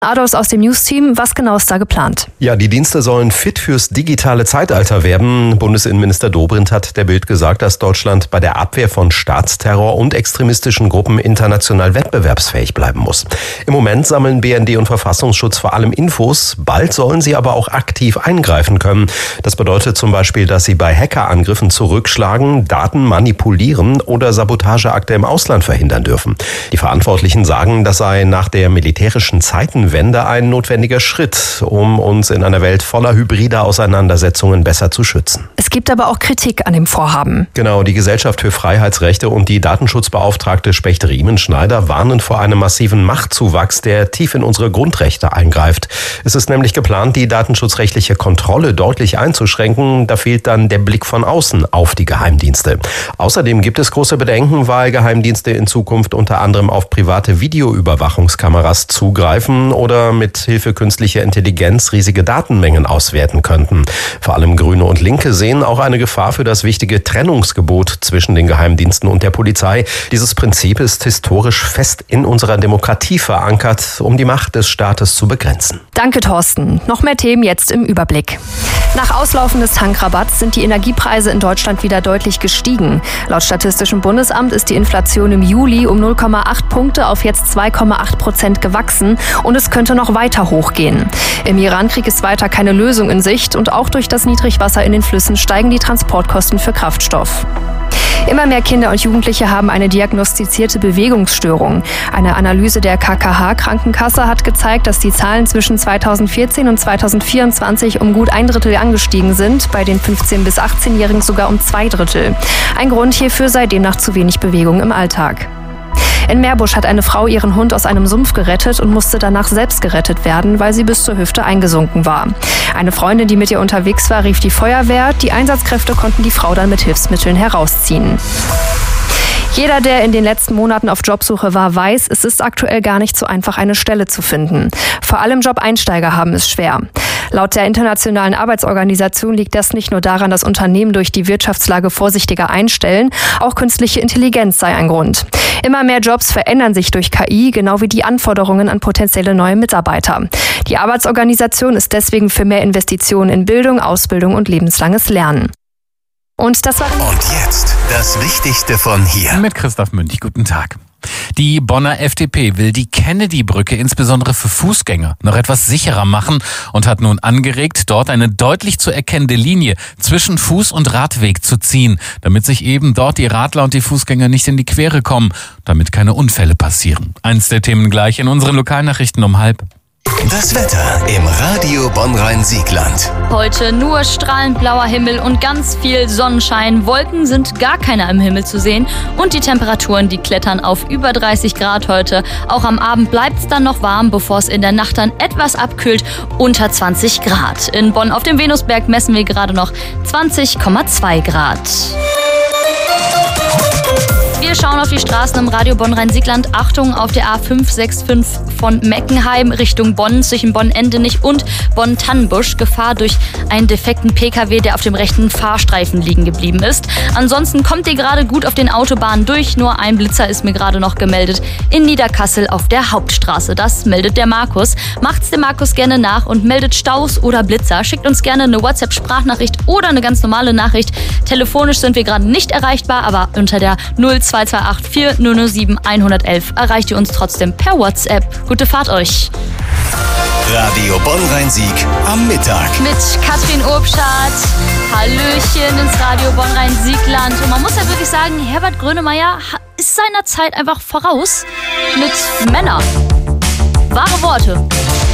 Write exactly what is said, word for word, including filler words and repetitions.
Ados aus dem News-Team, was genau ist da geplant? Ja, die Dienste sollen fit fürs digitale Zeitalter werden. Bundesinnenminister Dobrindt hat der Bild gesagt, dass Deutschland bei der Abwehr von Staatsterror und extremistischen Gruppen international wettbewerbsfähig bleiben muss. Im Moment sammeln B N D und Verfassungsschutz vor allem Infos. Bald sollen sie aber auch aktiv eingreifen können. Das bedeutet zum Beispiel, dass sie bei Hackerangriffen zurückschlagen, Daten manipulieren oder Sabotageakte im Ausland verhindern dürfen. Die Verantwortlichen sagen, das sei nach der militärischen Zeitenwende ein notwendiger Schritt, um uns in einer Welt voller hybrider Auseinandersetzungen besser zu schützen. Es gibt aber auch Kritik an dem Vorhaben. Genau, die Gesellschaft für Freiheitsrechte und die Datenschutzbeauftragte Specht-Riemenschneider warnen vor einem massiven Machtzuwachs, der tief in unsere Grundrechte eingreift. Es ist nämlich geplant, die datenschutzrechtliche Kontrolle deutlich einzuschränken. Da fehlt dann der Blick von außen auf die Geheimdienste. Außerdem gibt es große Bedenken, weil Geheimdienste in Zukunft unter anderem auf private Videoüberwachungskameras zugreifen oder mit Hilfe künstlicher Intelligenz riesige Datenmengen auswerten könnten. Vor allem Grüne und Linke sehen auch eine Gefahr für das wichtige Trennungsgebot zwischen den Geheimdiensten und der Polizei. Dieses Prinzip ist historisch fest in unserer Demokratie verankert, um die Macht des Staates zu begrenzen. Danke, Thorsten. Noch mehr Themen jetzt im Überblick. Nach Auslaufen des Tankrabatts sind die Energiepreise in Deutschland wieder deutlich gestiegen. Laut Statistischem Bundesamt ist die Inflation im Juli um null Komma acht Punkte auf jetzt zwei Komma acht Prozent gewachsen und es könnte noch weiter hochgehen. Im Irankrieg ist weiter keine Lösung in Sicht und auch durch das Niedrigwasser in den Flüssen steigen die Transportkosten für Kraftstoff. Immer mehr Kinder und Jugendliche haben eine diagnostizierte Bewegungsstörung. Eine Analyse der K K H-Krankenkasse hat gezeigt, dass die Zahlen zwischen zweitausendvierzehn und zweitausendvierundzwanzig um gut ein Drittel angestiegen sind, bei den fünfzehn- bis achtzehnjährigen sogar um zwei Drittel. Ein Grund hierfür sei demnach zu wenig Bewegung im Alltag. In Meerbusch hat eine Frau ihren Hund aus einem Sumpf gerettet und musste danach selbst gerettet werden, weil sie bis zur Hüfte eingesunken war. Eine Freundin, die mit ihr unterwegs war, rief die Feuerwehr. Die Einsatzkräfte konnten die Frau dann mit Hilfsmitteln herausziehen. Jeder, der in den letzten Monaten auf Jobsuche war, weiß, es ist aktuell gar nicht so einfach, eine Stelle zu finden. Vor allem Job-Einsteiger haben es schwer. Laut der Internationalen Arbeitsorganisation liegt das nicht nur daran, dass Unternehmen durch die Wirtschaftslage vorsichtiger einstellen, auch künstliche Intelligenz sei ein Grund. Immer mehr Jobs verändern sich durch K I, genau wie die Anforderungen an potenzielle neue Mitarbeiter. Die Arbeitsorganisation ist deswegen für mehr Investitionen in Bildung, Ausbildung und lebenslanges Lernen. Und das war Und jetzt das Wichtigste von hier. Mit Christoph Münch, guten Tag. Die Bonner F D P will die Kennedy-Brücke insbesondere für Fußgänger noch etwas sicherer machen und hat nun angeregt, dort eine deutlich zu erkennende Linie zwischen Fuß- und Radweg zu ziehen, damit sich eben dort die Radler und die Fußgänger nicht in die Quere kommen, damit keine Unfälle passieren. Eins der Themen gleich in unseren Lokalnachrichten um halb. Das Wetter im Radio Bonn-Rhein-Siegland. Heute nur strahlend blauer Himmel und ganz viel Sonnenschein. Wolken sind gar keine am Himmel zu sehen. Und die Temperaturen, die klettern auf über dreißig Grad heute. Auch am Abend bleibt es dann noch warm, bevor es in der Nacht dann etwas abkühlt, unter zwanzig Grad. In Bonn auf dem Venusberg messen wir gerade noch zwanzig Komma zwei Grad. Wir schauen auf die Straßen im Radio Bonn-Rhein-Siegland. Achtung auf der A fünf sechs fünf von Meckenheim Richtung Bonn, zwischen Bonn-Endenich und Bonn-Tannenbusch. Gefahr durch einen defekten P K W, der auf dem rechten Fahrstreifen liegen geblieben ist. Ansonsten kommt ihr gerade gut auf den Autobahnen durch. Nur ein Blitzer ist mir gerade noch gemeldet in Niederkassel auf der Hauptstraße. Das meldet der Markus. Macht's dem Markus gerne nach und meldet Staus oder Blitzer. Schickt uns gerne eine WhatsApp-Sprachnachricht oder eine ganz normale Nachricht. Telefonisch sind wir gerade nicht erreichbar, aber unter der null zwei zwei acht vier null null sieben eins eins eins erreicht ihr uns trotzdem per WhatsApp. Gute Fahrt euch. Radio Bonn-Rhein-Sieg am Mittag. Mit Katrin Obschat. Hallöchen ins Radio Bonn-Rhein-Siegland. Und man muss ja wirklich sagen, Herbert Grönemeyer ist seiner Zeit einfach voraus mit Männern. Wahre Worte.